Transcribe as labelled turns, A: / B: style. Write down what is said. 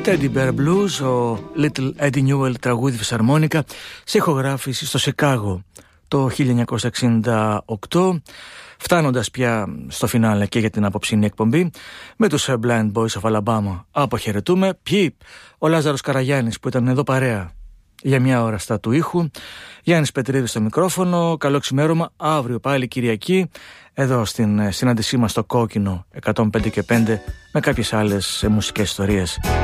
A: Teddy Bear Blues, ο Little Eddie Newell τραγούδι φυσαρμόνικα σε ηχογράφηση στο Σικάγο το 1968, φτάνοντας πια στο φινάλε και για την απόψινή εκπομπή με τους Blind Boys of Alabama. Αποχαιρετούμε. Ποιοι? Ο Λάζαρος Καραγιάννης που ήταν εδώ παρέα για μια ώρα στα του ήχου, Γιάννης Πετρίδης στο μικρόφωνο. Καλό ξημέρωμα. Αύριο πάλι Κυριακή εδώ στην συνάντησή μας στο Κόκκινο 105 και 5 με κάποιες άλλες μουσικές ιστορίες.